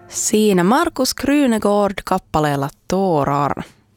Siinä Markus Krunegård kappaleella Tårar.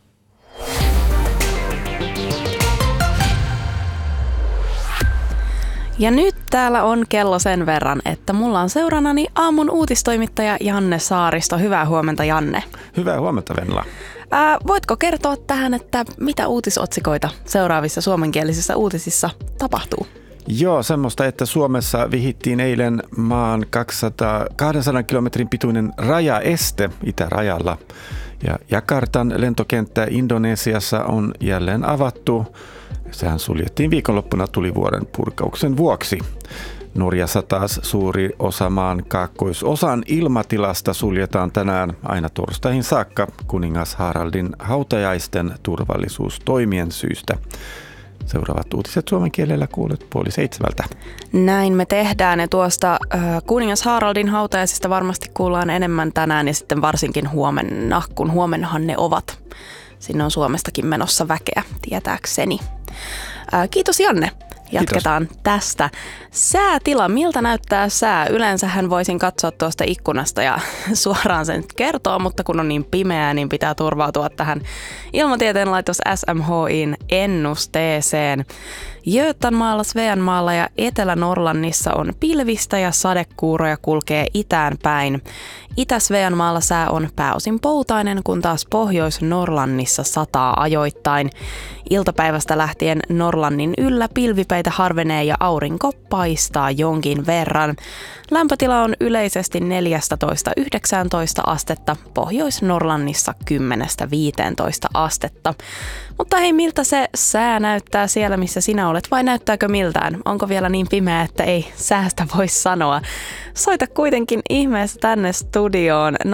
Ja nyt täällä on kello sen verran, että mulla on seurannani aamun uutistoimittaja Janne Saaristo. Hyvää huomenta, Janne. Hyvää huomenta, Venla. Voitko kertoa tähän, että mitä uutisotsikoita seuraavissa suomenkielisissä uutisissa tapahtuu? Joo, semmoista, että Suomessa vihittiin eilen maan 200 kilometrin pituinen rajaeste itärajalla. Ja Jakartan lentokenttä Indonesiassa on jälleen avattu. Sehän suljettiin viikonloppuna tulivuoren purkauksen vuoksi. Norjassa taas suuri osa maan kaakkoisosan ilmatilasta suljetaan tänään aina torstaihin saakka kuningas Haraldin hautajaisten turvallisuustoimien syystä. Seuraavat uutiset suomen kielellä kuulet 6:30. Näin me tehdään ja tuosta kuningas Haraldin hautajaisista varmasti kuullaan enemmän tänään ja sitten varsinkin huomenna, kun huomennahan ne ovat. Sinne on Suomestakin menossa väkeä, tietääkseni. Kiitos, Janne. Jatketaan tästä. Säätila. Miltä näyttää sää? Yleensähän voisin katsoa tuosta ikkunasta ja suoraan sen kertoa, mutta kun on niin pimeää, niin pitää turvautua tähän Ilmatieteen laitos SMHI:n ennusteeseen. Götanmaalla, Sveanmaalla ja Etelä-Norlannissa on pilvistä ja sadekuuroja kulkee itään päin. Itä-Sveanmaalla sää on pääosin poutainen, kun taas Pohjois-Norlannissa sataa ajoittain. Iltapäivästä lähtien Norlannin yllä pilvipeitä harvenee ja aurinko paistaa jonkin verran. Lämpötila on yleisesti 14–19 astetta, Pohjois-Norlannissa 10–15 astetta. Mutta hei, miltä se sää näyttää siellä, missä sinä olet, vai näyttääkö miltään? Onko vielä niin pimeä, että ei säästä voi sanoa? Soita kuitenkin ihmeessä tänne studioon 08784240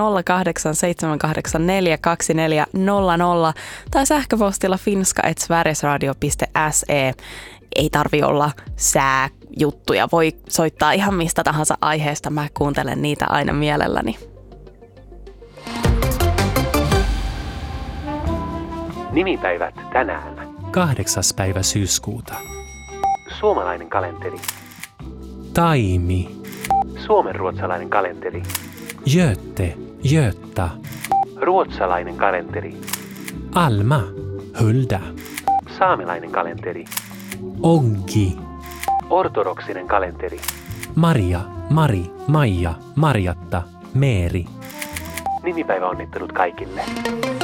tai sähköpostilla finska@sverigesradio.se. Ei tarvi olla sääjuttuja, voi soittaa ihan mistä tahansa aiheesta, mä kuuntelen niitä aina mielelläni. Nimipäivät tänään. 8. päivä syyskuuta. Suomalainen kalenteri. Taimi. Suomenruotsalainen kalenteri. Göte. Göta. Ruotsalainen kalenteri. Alma. Hulda. Saamelainen kalenteri. Oggi. Ortodoksinen kalenteri. Maria. Mari. Maija. Marjatta. Meeri. Nimipäivä onnittelut kaikille.